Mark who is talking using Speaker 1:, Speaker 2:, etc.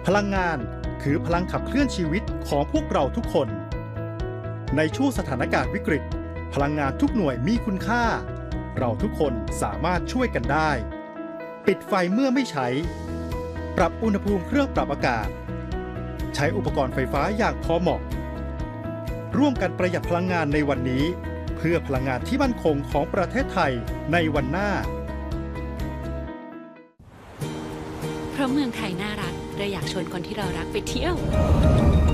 Speaker 1: พลังงานคือพลังขับเคลื่อนชีวิตของพวกเราทุกคนในช่วงสถานการณ์วิกฤตพลังงานทุกหน่วยมีคุณค่าเราทุกคนสามารถช่วยกันได้ปิดไฟเมื่อไม่ใช้ปรับอุณหภูมิเครื่องปรับอากาศใช้อุปกรณ์ไฟฟ้าอย่างพอเหมาะร่วมกันประหยัดพลังงานในวันนี้เพื่อพลังงานที่มั่นคงของประเทศไทยในวันหน้า
Speaker 2: เพราะเมืองไทยน่ารักเราอยากชวนคนที่เรารักไปเที่ยว